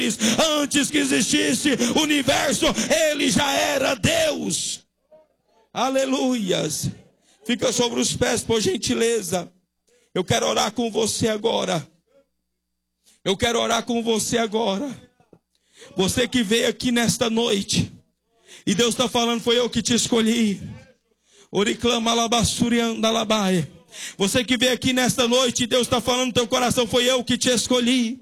Antes que existisse o universo, Ele já era Deus. Aleluias. Fica sobre os pés, por gentileza. Eu quero orar com você agora. Eu quero orar com você agora. Você que veio aqui nesta noite e Deus está falando, foi eu que te escolhi. Oriclama alabassurianda alabai. Você que veio aqui nesta noite e Deus está falando no teu coração, foi eu que te escolhi.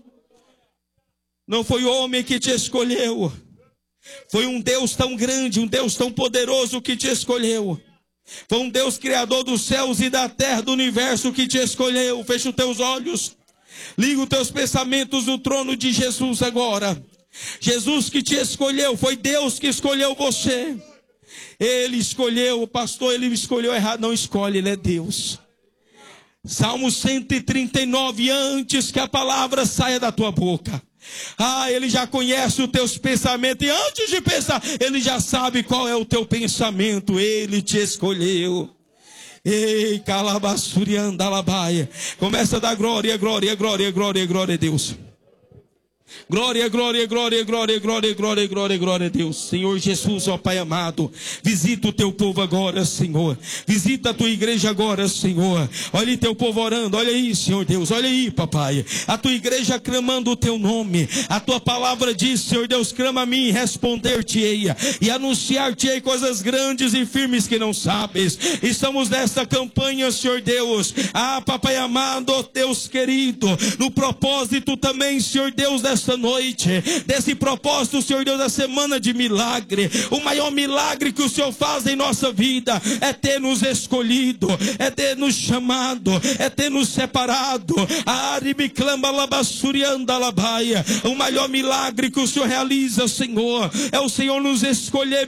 Não foi o homem que te escolheu. Foi um Deus tão grande, um Deus tão poderoso que te escolheu. Foi um Deus criador dos céus e da terra, do universo que te escolheu. Fecha os teus olhos. Liga os teus pensamentos no trono de Jesus agora. Jesus que te escolheu, foi Deus que escolheu você. Ele escolheu, pastor, ele escolheu errado. Não escolhe, ele é Deus. Salmo 139, antes que a palavra saia da tua boca. Ele já conhece os teus pensamentos. E antes de pensar, ele já sabe qual é o teu pensamento. Ele te escolheu. Ei, calabassurianda alabaia. Começa a dar glória, glória, glória, glória, glória a Deus. Glória, glória, glória, glória, glória, glória, glória, glória a Deus. Senhor Jesus, ó Pai amado, visita o teu povo agora, Senhor. Visita a tua igreja agora, Senhor. Olha aí teu povo orando, olha aí, Senhor Deus, olha aí, papai. A tua igreja clamando o teu nome. A tua palavra diz, Senhor Deus, clama a mim, responder-te-ei e anunciar-te-ei coisas grandes e firmes que não sabes. Estamos nesta campanha, Senhor Deus. Papai amado, Deus querido, no propósito também, Senhor Deus, desta noite, desse propósito, Senhor Deus, da semana de milagre. O maior milagre que o Senhor faz em nossa vida é ter nos escolhido, é ter nos chamado, é ter nos separado. O maior milagre que o Senhor realiza, Senhor, é o Senhor nos escolher